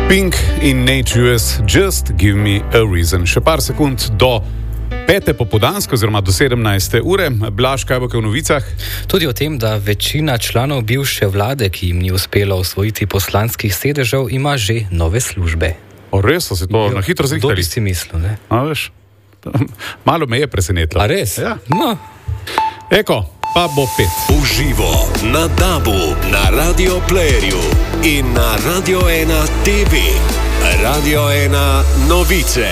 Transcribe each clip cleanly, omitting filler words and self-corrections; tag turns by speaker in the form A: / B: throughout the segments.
A: Pink in Nature's Just Give Me a Reason. Še par sekund do 5. popoldanske oziroma do 17. ure. Blaž, kaj bo kaj v novicah?
B: Tudi o tem, da večina članov bivše vlade, ki jim ni uspelo osvojiti poslanskih sedežev, ima že nove službe.
A: O, res so se to na hitro zrihtali?
B: Kdo bi si mislil, ne?
A: A, veš, malo me je presenetilo.
B: A res?
A: Ja.
B: No.
A: Eko, pa bo 5.
C: Uživo na DAB-u, na Radio Playerju in na Radio 1 TV. Radio 1 novice.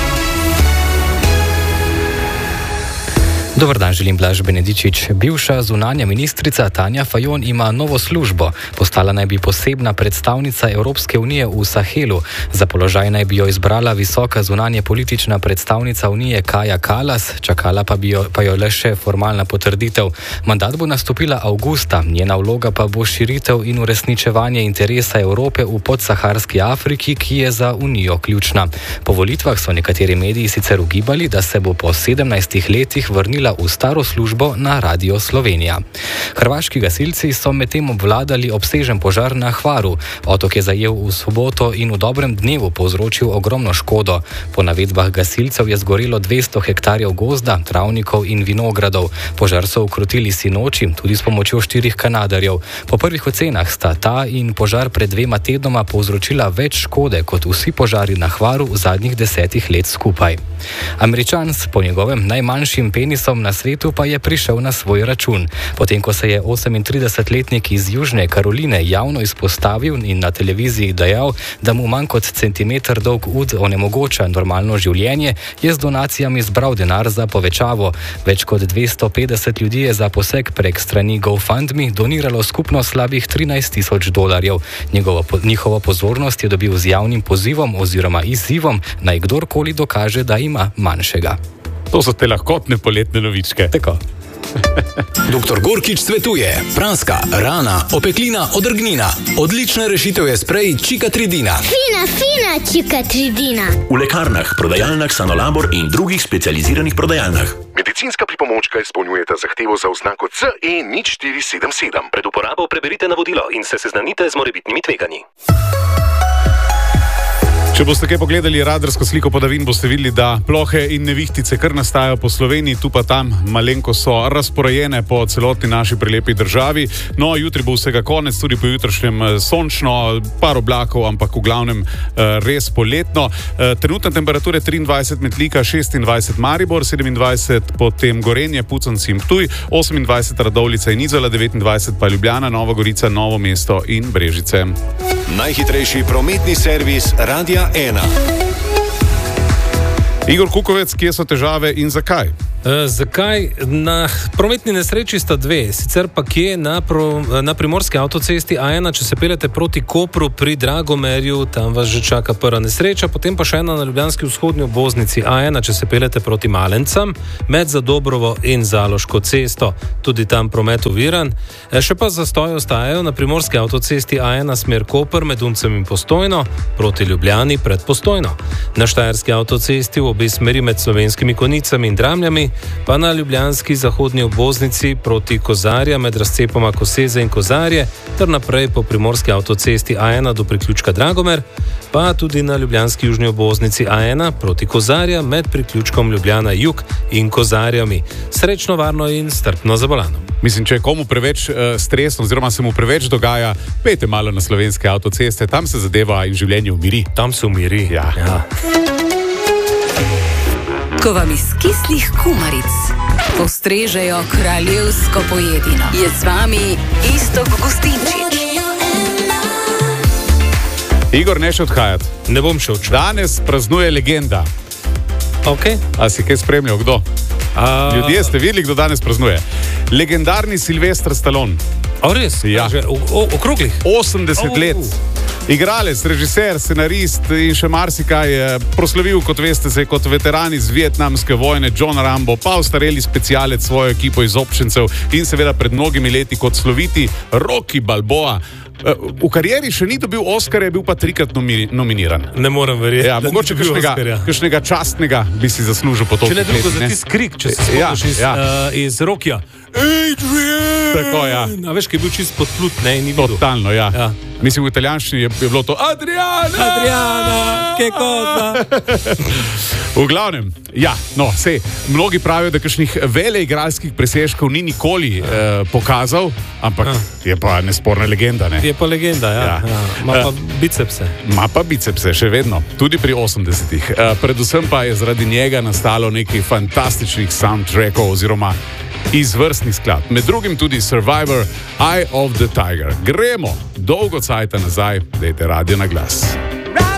B: Dobar dan, želim Blaž Benedičič. Bivša zunanja ministrica Tanja Fajon ima novo službo. Postala naj bi posebna predstavnica Evropske unije v Sahelu. Za položaj naj bi jo izbrala visoka zunanje politična predstavnica unije Kaja Kallas, čakala pa jo le še formalna potrditev. Mandat bo nastopila avgusta, njena vloga pa bo širitev in uresničevanje interesa Evrope v podsaharski Afriki, ki je za unijo ključna. Po volitvah so nekateri mediji sicer ugibali, da se bo po 17 letih vrnila v staro službo na Radio Slovenija. Hrvaški gasilci so medtem obvladali obsežen požar na Hvaru. Otok je zajel v soboto in v dobrem dnevu povzročil ogromno škodo. Po navedbah gasilcev je zgorelo 200 hektarjev gozda, travnikov in vinogradov. Požar so ukrotili sinoči, tudi s pomočjo 4 kanadarjev. Po prvih ocenah sta ta in požar pred 2 tednoma povzročila več škode kot vsi požari na Hvaru v zadnjih 10 let skupaj. Američan s po njegovem najmanjšim penisom na svetu pa je prišel na svoj račun. Potem, ko se je 38-letnik iz Južne Karoline javno izpostavil in na televiziji dejal, da mu manj kot centimeter dolg ud onemogoča normalno življenje, je z donacijami zbral denar za povečavo. Več kot 250 ljudi je za poseg prek strani GoFundMe doniralo skupno slabih $13,000. Njihovo pozornost je dobil z javnim pozivom oziroma izzivom, naj kdorkoli dokaže, da ima manjšega.
A: To so te lahkotne poletne novičke.
B: Tako.
D: Dr. Gorkič svetuje: praska, rana, opeklina, odrgnina. Odlična rešitev je sprej Čikatridina.
E: Fina Čikatridina.
F: V lekarnah, prodajalnah Sanolabor in drugih specializiranih prodajalnah.
G: Medicinska pripomočka izpolnjujeta zahtevo za oznako CE 0477.
F: Pred uporabo preberite navodilo in se seznanite z morebitnimi tveganji.
A: Če boste kaj pogledali radarsko sliko padavin, boste videli, da plohe in nevihtice kar nastajajo po Sloveniji, tu pa tam malenko so razporejene po celotni naši prelepi državi. No, jutri bo vsega konec, tudi po jutrašnjem sončno, par oblakov, ampak v glavnem res poletno. Trenutna temperatura 23 Metlika, 26 Maribor, 27 potem Gorenje, Puconci in Ptuj, 28 Radovljica in Izola, 29 pa Ljubljana, Nova Gorica, Novo mesto in Brežice.
C: Najhitrejši prometni servis Radia 1.
A: Igor Kukovec, kje so težave in zakaj?
H: Zakaj? Na prometni nesreči sta dve, sicer pa kje na primorski avtocesti A1, če se peljete proti Kopru pri Dragomerju, tam vas že čaka prva nesreča, potem pa še ena na ljubljanski vzhodni obvoznici A1, če se peljete proti Malencam, med Zadobrovo in Zaloško cesto, tudi tam promet oviran. Še pa zastoji ostajajo na primorski avtocesti A1 smer Koper med Uncem in Postojno, proti Ljubljani pred Postojno. Na štajerski avtocesti v obe smeri med Slovenskimi Konicami in Dramljami, pa na ljubljanski zahodni obvoznici proti Kozarja med razcepoma Koseze in Kozarje, ter naprej po primorski avtocesti A1 do priključka Dragomer, pa tudi na ljubljanski južni obvoznici A1 proti Kozarja med priključkom Ljubljana Jug in Kozarjami. Srečno, varno in strpno za volanom.
A: Mislim, če je komu preveč stresno oziroma se mu preveč dogaja, pejte malo na slovenske avtoceste, tam se zadeva in življenje umiri.
H: Tam se umiri.
A: Ja.
I: Ko vam iz kislih kumaric postrežejo kraljevsko pojedino, je z vami Iztok Gustinčič.
A: Igor, ne še odhajati.
H: Ne bom še odšel.
A: Danes praznuje legenda.
H: Ok.
A: A si kaj spremljal, kdo? Ljudje ste videli, kdo danes praznuje. Legendarni Sylvester Stallone.
H: A res?
A: Ja.
H: Okroglih?
A: 80 let. Igralec, režiser, scenarist in še marsikaj je proslavil, kot veste, se je kot veteran iz vietnamske vojne John Rambo, pa ostareli specialec svojo ekipo iz občencev in seveda pred mnogimi leti kot sloviti Rocky Balboa. V karieri še ni dobil Oskarja, je bil pa 3-krat nominiran.
H: Ne morem verjeti.
A: Ja, mogoče kakšnega častnega bi si zaslužil po to.
H: Če ne drugo za tisti krik, če se spomniš iz Rokija. Adrian!
A: Tako, ja.
H: A veš, ki je bil čist podplut, ne, ni videl.
A: Totalno, ja. Mislim, v italijanščini je bilo to Adriana!
H: Adriana, che cosa?
A: V glavnem, mnogi pravijo, da kakšnih veleigralskih presežkov ni nikoli pokazal, ampak je pa nesporna legenda, ne?
H: Je pa legenda, ja. Ma pa bicepse.
A: Ma pa bicepse, še vedno, tudi pri 80-ih. Predvsem pa je zaradi njega nastalo nekaj fantastičnih soundtrackov oziroma izvrstnih skladb. Med drugim tudi Survivor, Eye of the Tiger. Gremo dolgo cajta nazaj, dajte radio na glas.